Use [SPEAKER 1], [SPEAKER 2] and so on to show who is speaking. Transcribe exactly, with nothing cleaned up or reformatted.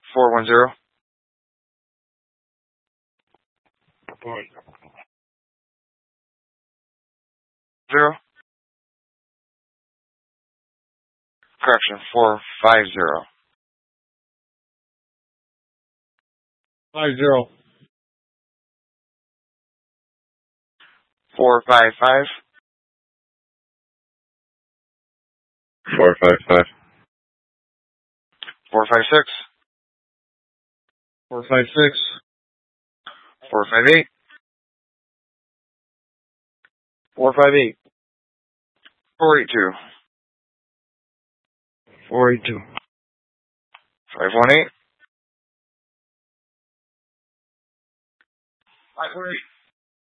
[SPEAKER 1] four one zero. Zero. Correction, four five zero.
[SPEAKER 2] Five zero.
[SPEAKER 1] Four five five.
[SPEAKER 3] Four five five.
[SPEAKER 1] Four five six.
[SPEAKER 2] Four five six.
[SPEAKER 1] Four five eight.
[SPEAKER 2] Four five eight.
[SPEAKER 1] Four eight two.
[SPEAKER 2] Four eight two.
[SPEAKER 1] Five one eight. Five four eight.